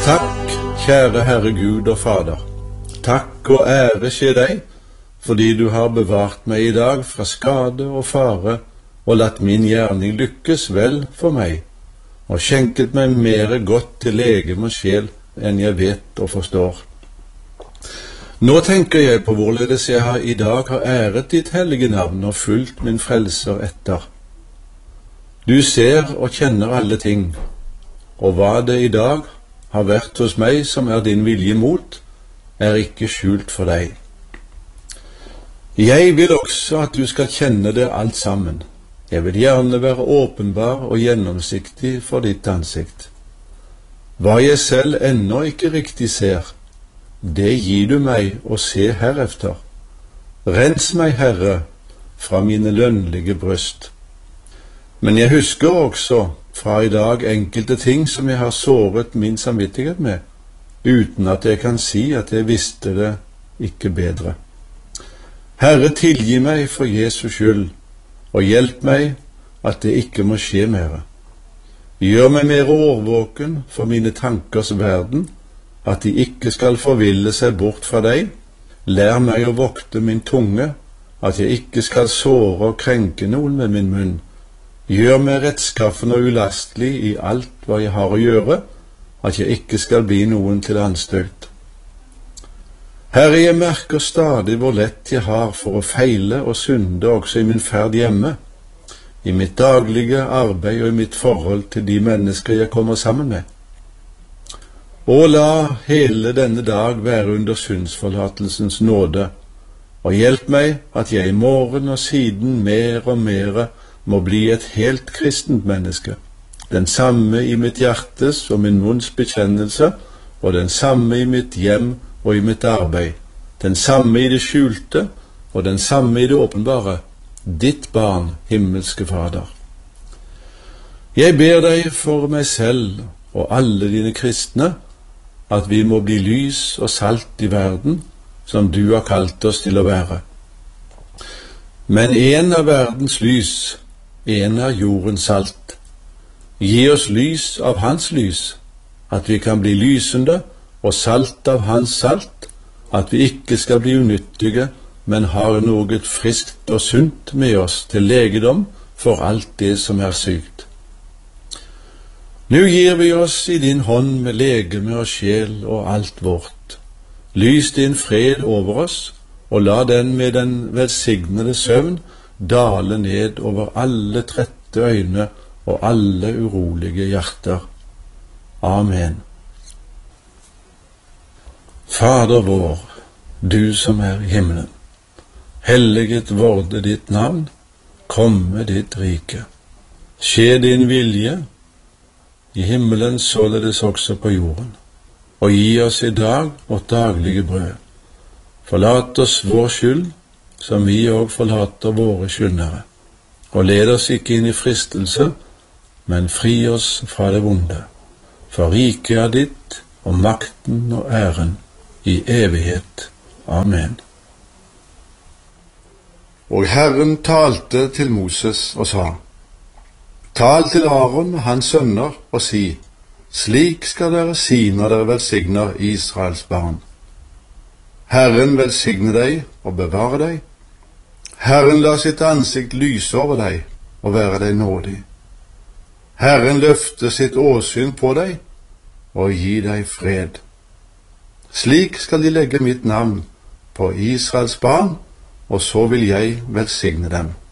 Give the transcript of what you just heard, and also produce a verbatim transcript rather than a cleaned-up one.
Takk, kjære Herre Gud og Fader. Takk og ære skje deg, fordi du har bevart meg i dag fra skade og fare, og latt min gjerning lykkes vel for meg, og skjenket meg mere godt til legeme og sjel enn jeg vet og forstår. Nå tenker jeg på hvorledes jeg har i dag har æret ditt hellige navn og fulgt min frelser etter. Du ser og kjenner alle ting, og hva det i dag har vært hos meg som er din vilje mot, er ikke skjult for deg. Jeg vil også at du skal kjenne det alt sammen. Jeg vil gjerne være åpenbar og gjennomsiktig for ditt ansikt. Hva jeg selv ennå ikke riktig ser, det gir du meg å se herefter. Rens meg, Herre, fra mine lønnlige bryst. Men jeg husker også fra i dag enkelte ting som jeg har såret min samvittighet med, uten at jeg kan si at jeg visste det ikke bedre. Herre, tilgi meg for Jesus skyld, og hjelp meg at det ikke må skje mere. Gjør meg mer årvåken for mine tankers verden, at de ikke skal forville seg bort fra deg. Lær meg å vokte min tunge, at jeg ikke skal såre og krenke noen med min munn. Gjør meg rettskaffen og ulastelig i alt hva jeg har å gjøre, at jeg ikke skal bli noen til anstøt. Herre, jeg merker stadig hvor lett jeg har for å feile og synde også i min ferd hjemme, i mitt daglige arbeid og i mitt forhold til de mennesker jeg kommer sammen med. Og la hele denne dag være under syndsforlatelsens nåde, og hjelp meg at jeg i morgen og siden mer og mer må bli et helt kristent menneske, den samme i mitt hjertes og min munns bekjennelse, og den samme i mitt hjem og i mitt arbeid, den samme i det skjulte og den samme i det åpenbare, ditt barn, himmelske Fader. Jeg ber deg for meg selv og alle dine kristne, at vi må bli lys og salt i verden, som du har kalt oss til å være. Men en av verdens lys, en av jordens salt. Gi oss lys av hans lys, at vi kan bli lysende, og salt av hans salt, at vi ikke skal bli unyttige, men har noe friskt og sunt med oss til legedom for alt det som er sykt. Nå gir vi oss i din hånd med legeme og sjel og alt vårt. Lys din fred over oss, og la den med den velsignede søvn dale ned over alle trette øyne og alle urolige hjerter. Amen. Fader vår, du som er i himmelen, helliget vorde ditt navn, komme ditt rike. Skje din vilje, i himmelen således også på jorden, og gi oss i dag vårt daglige brød. Forlat oss vår skyld, som vi også forlater våre skyldnere, og led oss ikke inn i fristelse, men fri oss fra det vonde. For riket er ditt, og makten og æren i evighet. Amen. Og Herren talte til Moses og sa, tal til Aaron og hans sønner og si, slik skal dere si når dere velsigner Israels barn. Herren velsigne deg og bevare deg. Herren la sitt ansikt lyse over deg og være deg nådig. Herren løfte sitt åsyn på deg og gi deg fred. Slik skal de legge mitt navn på Israels barn, og så vil jeg velsigne dem.